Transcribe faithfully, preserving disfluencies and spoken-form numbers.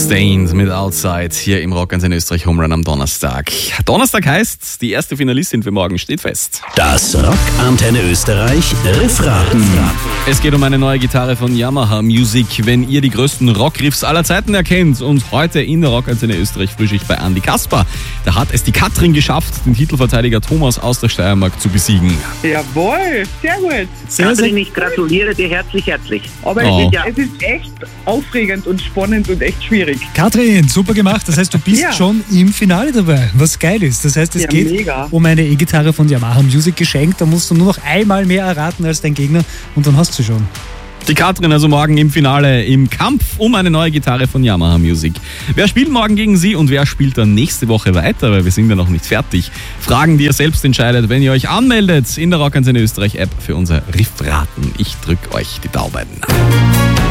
Stained mit Outside hier im Rock in Österreich Home Run am Donnerstag. Donnerstag heißt, die erste Finalistin für morgen steht fest. Das Rock Antenne Österreich Riffraten. Es geht um eine neue Gitarre von Yamaha Music. Wenn ihr die größten Rockriffs aller Zeiten erkennt und heute in der Rock Antenne Österreich Frühschicht bei Andi Kasper, da hat es die Katrin geschafft, den Titelverteidiger Thomas aus der Steiermark zu besiegen. Jawohl, sehr gut. Sehr, Katrin, ich gratuliere dir herzlich, herzlich. Aber Oh. es, ist, ja, es ist echt aufregend und spannend und echt schwierig. Katrin, super gemacht. Das heißt, du bist Ja. schon im Finale dabei, was geil ist. Das heißt, es Ja, geht mega. um eine E-Gitarre von Yamaha Music geschenkt. Da musst du nur noch einmal mehr erraten als dein Gegner und dann hast du sie schon. Die Katrin also morgen im Finale im Kampf um eine neue Gitarre von Yamaha Music. Wer spielt morgen gegen sie und wer spielt dann nächste Woche weiter? Weil wir sind ja noch nicht fertig. Fragen, die ihr selbst entscheidet, wenn ihr euch anmeldet in der Rock Antenne Österreich App für unser Riffraten. Ich drück euch die Daumen.